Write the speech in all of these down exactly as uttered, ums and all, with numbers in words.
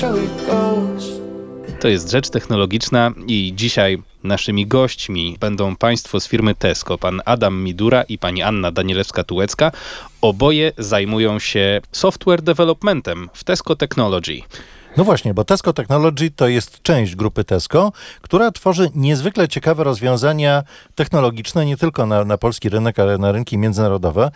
To jest Rzecz Technologiczna i dzisiaj naszymi gośćmi będą państwo z firmy Tesco, pan Adam Midura i pani Anna Danielewska-Tułecka. Oboje zajmują się software developmentem w Tesco Technology. No właśnie, bo Tesco Technology to jest część grupy Tesco, która tworzy niezwykle ciekawe rozwiązania technologiczne nie tylko na, na polski rynek, ale na rynki międzynarodowe.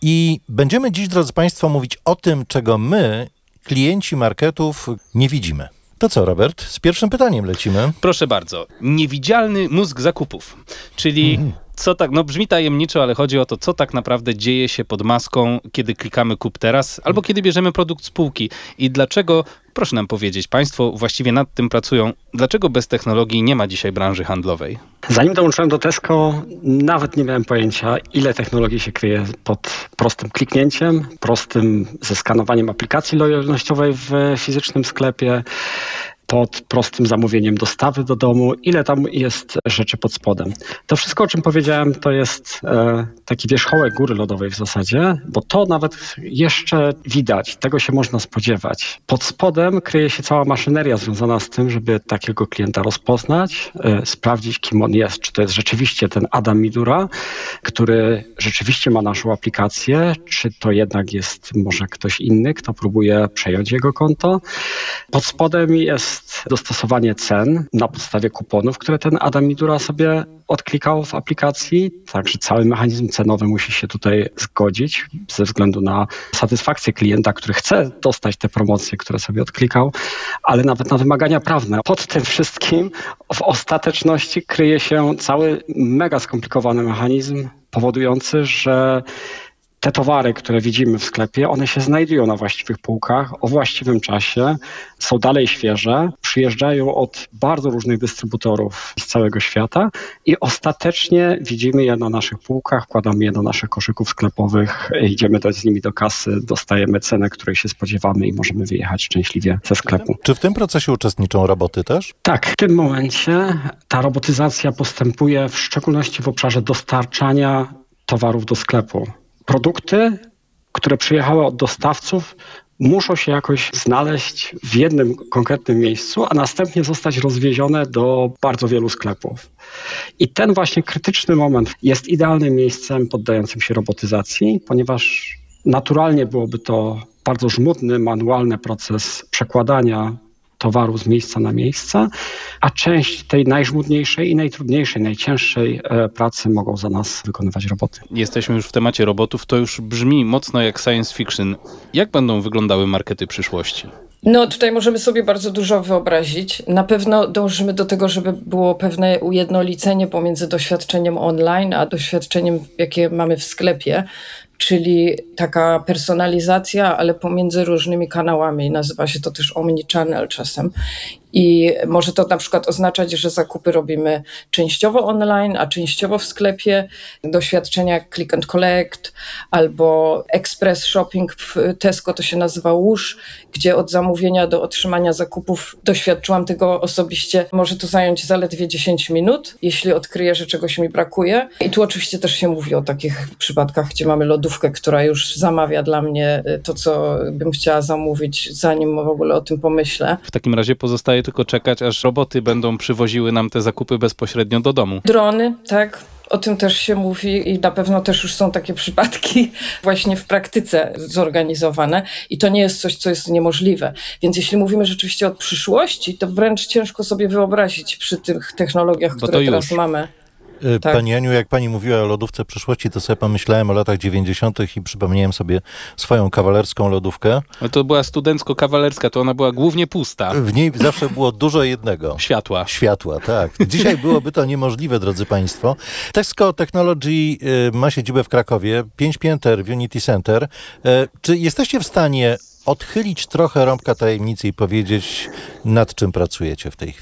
I będziemy dziś, drodzy państwo, mówić o tym, czego my, klienci marketów, nie widzimy. To co, Robert? Z pierwszym pytaniem lecimy. Proszę bardzo. Niewidzialny mózg zakupów, czyli... Mm. Co tak, no brzmi tajemniczo, ale chodzi o to, co tak naprawdę dzieje się pod maską, kiedy klikamy kup teraz, albo kiedy bierzemy produkt z półki. I dlaczego, proszę nam powiedzieć, państwo właściwie nad tym pracują, dlaczego bez technologii nie ma dzisiaj branży handlowej? Zanim dołączyłem do Tesco, nawet nie miałem pojęcia, ile technologii się kryje pod prostym kliknięciem, prostym zeskanowaniem aplikacji lojalnościowej w fizycznym sklepie, pod prostym zamówieniem dostawy do domu, ile tam jest rzeczy pod spodem. To wszystko, o czym powiedziałem, to jest e, taki wierzchołek góry lodowej w zasadzie, bo to nawet jeszcze widać, tego się można spodziewać. Pod spodem kryje się cała maszyneria związana z tym, żeby takiego klienta rozpoznać, e, sprawdzić, kim on jest, czy to jest rzeczywiście ten Adam Midura, który rzeczywiście ma naszą aplikację, czy to jednak jest może ktoś inny, kto próbuje przejąć jego konto. Pod spodem jest dostosowanie cen na podstawie kuponów, które ten Adam Midura sobie odklikał w aplikacji. Także cały mechanizm cenowy musi się tutaj zgodzić ze względu na satysfakcję klienta, który chce dostać te promocje, które sobie odklikał, ale nawet na wymagania prawne. Pod tym wszystkim w ostateczności kryje się cały mega skomplikowany mechanizm powodujący, że te towary, które widzimy w sklepie, one się znajdują na właściwych półkach o właściwym czasie, są dalej świeże, przyjeżdżają od bardzo różnych dystrybutorów z całego świata i ostatecznie widzimy je na naszych półkach, wkładamy je do naszych koszyków sklepowych, idziemy z nimi do kasy, dostajemy cenę, której się spodziewamy i możemy wyjechać szczęśliwie ze sklepu. Czy w tym procesie uczestniczą roboty też? Tak, w tym momencie ta robotyzacja postępuje w szczególności w obszarze dostarczania towarów do sklepu. Produkty, które przyjechały od dostawców, muszą się jakoś znaleźć w jednym konkretnym miejscu, a następnie zostać rozwiezione do bardzo wielu sklepów. I ten właśnie krytyczny moment jest idealnym miejscem poddającym się robotyzacji, ponieważ naturalnie byłoby to bardzo żmudny, manualny proces przekładania towaru z miejsca na miejsce, a część tej najżmudniejszej i najtrudniejszej, najcięższej pracy mogą za nas wykonywać roboty. Jesteśmy już w temacie robotów, to już brzmi mocno jak science fiction. Jak będą wyglądały markety przyszłości? No tutaj możemy sobie bardzo dużo wyobrazić. Na pewno dążymy do tego, żeby było pewne ujednolicenie pomiędzy doświadczeniem online, a doświadczeniem, jakie mamy w sklepie. Czyli taka personalizacja, ale pomiędzy różnymi kanałami. Nazywa się to też omnichannel czasem. I może to na przykład oznaczać, że zakupy robimy częściowo online, a częściowo w sklepie. Doświadczenia click and collect albo express shopping w Tesco, to się nazywa Whoosh, gdzie od zamówienia do otrzymania zakupów doświadczyłam tego osobiście. Może to zająć zaledwie dziesięć minut, jeśli odkryję, że czegoś mi brakuje. I tu oczywiście też się mówi o takich przypadkach, gdzie mamy lodówkę, która już zamawia dla mnie to, co bym chciała zamówić, zanim w ogóle o tym pomyślę. W takim razie pozostaje tylko czekać, aż roboty będą przywoziły nam te zakupy bezpośrednio do domu. Drony, tak. O tym też się mówi i na pewno też już są takie przypadki właśnie w praktyce zorganizowane i to nie jest coś, co jest niemożliwe. Więc jeśli mówimy rzeczywiście o przyszłości, to wręcz ciężko sobie wyobrazić przy tych technologiach, Bo które teraz mamy. Tak. Pani Aniu, jak pani mówiła o lodówce przyszłości, to sobie pomyślałem o latach dziewięćdziesiątych i przypomniałem sobie swoją kawalerską lodówkę. Ale to była studencko-kawalerska, to ona była głównie pusta. W niej zawsze było dużo jednego. Światła. Światła, tak. Dzisiaj byłoby to niemożliwe, drodzy państwo. Tesco Technology y, ma siedzibę w Krakowie, pięć pięter w Unity Center. Y, czy jesteście w stanie odchylić trochę rąbka tajemnicy i powiedzieć, nad czym pracujecie w tej chwili?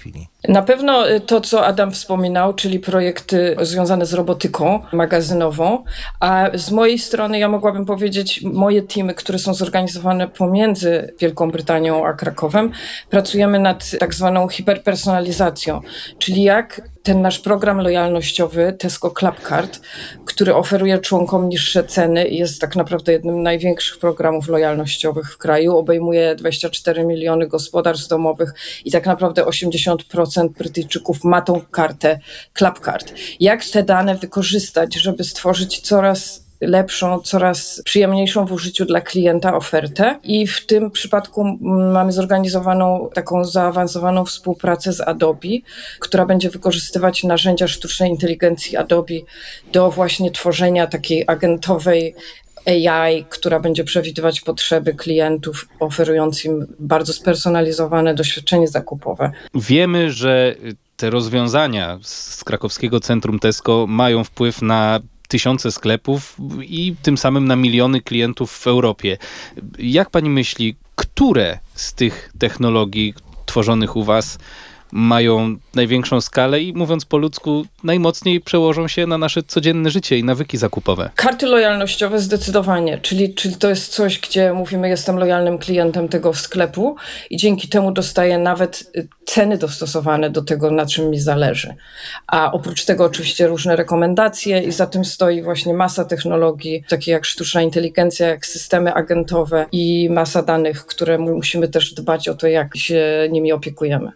Na pewno to, co Adam wspominał, czyli projekty związane z robotyką magazynową, a z mojej strony ja mogłabym powiedzieć, moje teamy, które są zorganizowane pomiędzy Wielką Brytanią a Krakowem, pracujemy nad tak zwaną hiperpersonalizacją, czyli jak ten nasz program lojalnościowy Tesco Clubcard, który oferuje członkom niższe ceny i jest tak naprawdę jednym z największych programów lojalnościowych w kraju, obejmuje dwadzieścia cztery miliony gospodarstw domowych i tak naprawdę osiemdziesiąt procent Brytyjczyków ma tą kartę Clubcard. Jak te dane wykorzystać, żeby stworzyć coraz lepszą, coraz przyjemniejszą w użyciu dla klienta ofertę i w tym przypadku mamy zorganizowaną taką zaawansowaną współpracę z Adobe, która będzie wykorzystywać narzędzia sztucznej inteligencji Adobe do właśnie tworzenia takiej agentowej A I, która będzie przewidywać potrzeby klientów, oferując im bardzo spersonalizowane doświadczenie zakupowe. Wiemy, że te rozwiązania z krakowskiego centrum Tesco mają wpływ na tysiące sklepów i tym samym na miliony klientów w Europie. Jak pani myśli, które z tych technologii tworzonych u was mają największą skalę i mówiąc po ludzku, najmocniej przełożą się na nasze codzienne życie i nawyki zakupowe? Karty lojalnościowe zdecydowanie, czyli, czyli to jest coś, gdzie mówimy, jestem lojalnym klientem tego sklepu i dzięki temu dostaję nawet ceny dostosowane do tego, na czym mi zależy. A oprócz tego oczywiście różne rekomendacje i za tym stoi właśnie masa technologii, takie jak sztuczna inteligencja, jak systemy agentowe i masa danych, które musimy też dbać o to, jak się nimi opiekujemy.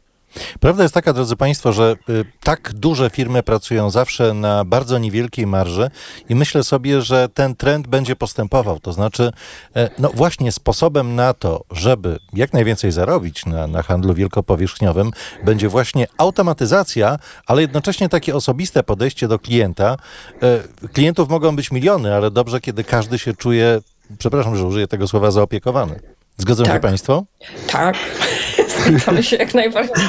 Prawda jest taka, drodzy Państwo, że y, tak duże firmy pracują zawsze na bardzo niewielkiej marży i myślę sobie, że ten trend będzie postępował. To znaczy, y, no właśnie sposobem na to, żeby jak najwięcej zarobić na, na handlu wielkopowierzchniowym, będzie właśnie automatyzacja, ale jednocześnie takie osobiste podejście do klienta. Y, klientów mogą być miliony, ale dobrze, kiedy każdy się czuje, przepraszam, że użyję tego słowa, zaopiekowany. Zgodzą Tak. się Państwo? Tak, zgadzamy się jak najbardziej.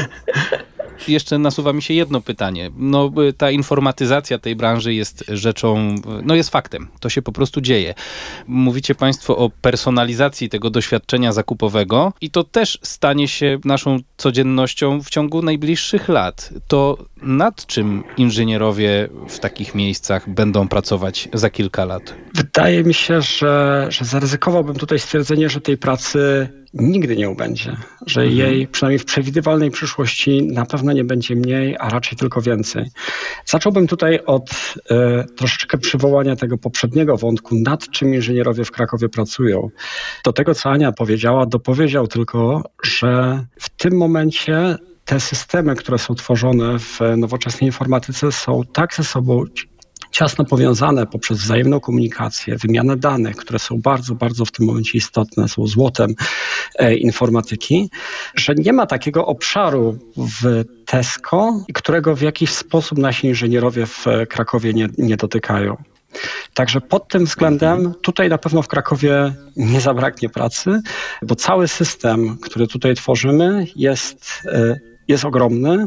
Jeszcze nasuwa mi się jedno pytanie. No, ta informatyzacja tej branży jest rzeczą, no jest faktem. To się po prostu dzieje. Mówicie Państwo o personalizacji tego doświadczenia zakupowego i to też stanie się naszą codziennością w ciągu najbliższych lat. To nad czym inżynierowie w takich miejscach będą pracować za kilka lat? Wydaje mi się, że, że zaryzykowałbym tutaj stwierdzenie, że tej pracy nigdy nie ubędzie, że mhm. jej przynajmniej w przewidywalnej przyszłości na pewno nie będzie mniej, a raczej tylko więcej. Zacząłbym tutaj od e, troszeczkę przywołania tego poprzedniego wątku, nad czym inżynierowie w Krakowie pracują. Do tego, co Ania powiedziała, dopowiedział tylko, że w tym momencie te systemy, które są tworzone w nowoczesnej informatyce, są tak ze sobą ciasno powiązane poprzez wzajemną komunikację, wymianę danych, które są bardzo, bardzo w tym momencie istotne, są złotem e, informatyki, że nie ma takiego obszaru w Tesco, którego w jakiś sposób nasi inżynierowie w Krakowie nie, nie dotykają. Także pod tym względem tutaj na pewno w Krakowie nie zabraknie pracy, bo cały system, który tutaj tworzymy, jest, e, jest ogromny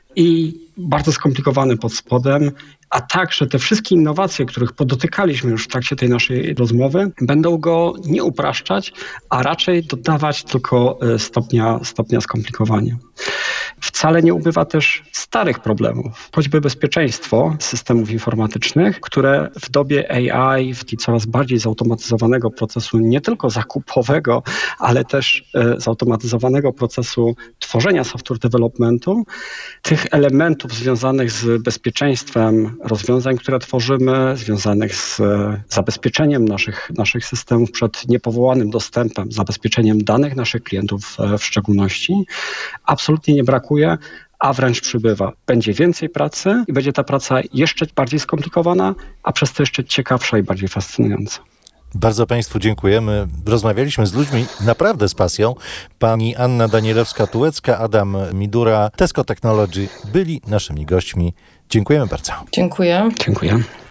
i bardzo skomplikowany pod spodem, a także te wszystkie innowacje, których podotykaliśmy już w trakcie tej naszej rozmowy, będą go nie upraszczać, a raczej dodawać tylko stopnia, stopnia skomplikowania. Wcale nie ubywa też starych problemów, choćby bezpieczeństwo systemów informatycznych, które w dobie A I, w coraz bardziej zautomatyzowanego procesu nie tylko zakupowego, ale też zautomatyzowanego procesu tworzenia software developmentu, tych elementów związanych z bezpieczeństwem rozwiązań, które tworzymy, związanych z zabezpieczeniem naszych, naszych systemów przed niepowołanym dostępem, zabezpieczeniem danych naszych klientów w szczególności, absolutnie nie brakuje, a wręcz przybywa. Będzie więcej pracy i będzie ta praca jeszcze bardziej skomplikowana, a przez to jeszcze ciekawsza i bardziej fascynująca. Bardzo Państwu dziękujemy. Rozmawialiśmy z ludźmi naprawdę z pasją. Pani Anna Danielewska-Tułecka, Adam Midura, Tesco Technology byli naszymi gośćmi. Dziękujemy bardzo. Dziękuję. Dziękuję.